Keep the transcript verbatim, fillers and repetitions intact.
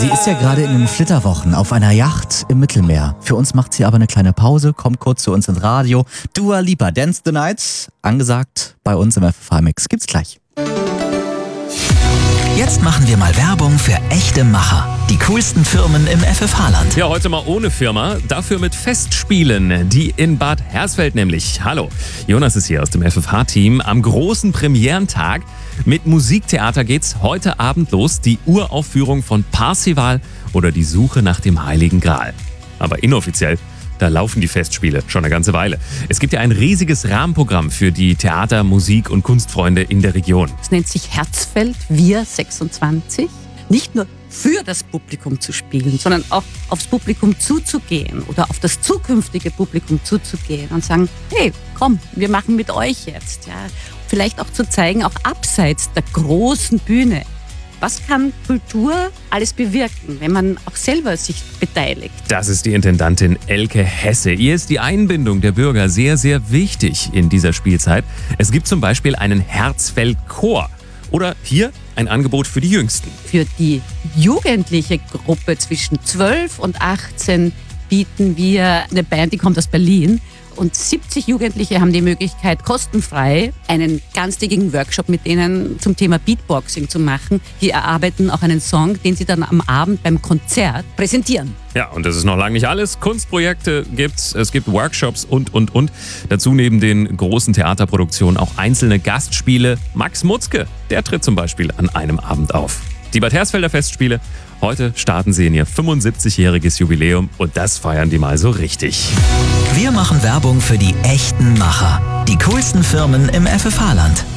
Sie ist ja gerade in den Flitterwochen auf einer Yacht im Mittelmeer. Für uns macht sie aber eine kleine Pause, kommt kurz zu uns ins Radio. Dua Lipa, Dance the Night, angesagt bei uns im F F H-Mix. Gibt's gleich. Jetzt machen wir mal Werbung für echte Macher. Die coolsten Firmen im F F H-Land. Ja, heute mal ohne Firma, dafür mit Festspielen, die in Bad Hersfeld nämlich. Hallo, Jonas ist hier aus dem F F H-Team. Am großen Premierentag mit Musiktheater geht's heute Abend los. Die Uraufführung von Parzival oder die Suche nach dem Heiligen Gral. Aber inoffiziell, da laufen die Festspiele schon eine ganze Weile. Es gibt ja ein riesiges Rahmenprogramm für die Theater-, Musik- und Kunstfreunde in der Region. Es nennt sich Herzfeld Wir sechsundzwanzig. Nicht nur für das Publikum zu spielen, sondern auch aufs Publikum zuzugehen oder auf das zukünftige Publikum zuzugehen und sagen, hey, komm, wir machen mit euch jetzt. Ja. Vielleicht auch zu zeigen, auch abseits der großen Bühne, was kann Kultur alles bewirken, wenn man auch selber sich beteiligt? Das ist die Intendantin Elke Hesse. Ihr ist die Einbindung der Bürger sehr, sehr wichtig in dieser Spielzeit. Es gibt zum Beispiel einen Herzfeld-Chor. Oder hier ein Angebot für die Jüngsten. Für die jugendliche Gruppe zwischen zwölf und achtzehn bieten wir eine Band, die kommt aus Berlin. Und siebzig Jugendliche haben die Möglichkeit, kostenfrei einen ganztägigen Workshop mit denen zum Thema Beatboxing zu machen. Die erarbeiten auch einen Song, den sie dann am Abend beim Konzert präsentieren. Ja, und das ist noch lange nicht alles. Kunstprojekte gibt's, es gibt Workshops und, und, und. Dazu neben den großen Theaterproduktionen auch einzelne Gastspiele. Max Mutzke, der tritt zum Beispiel an einem Abend auf. Die Bad Hersfelder Festspiele, heute starten sie in ihr fünfundsiebzigjähriges Jubiläum und das feiern die mal so richtig. Wir machen Werbung für die echten Macher. Die coolsten Firmen im F F H-Land.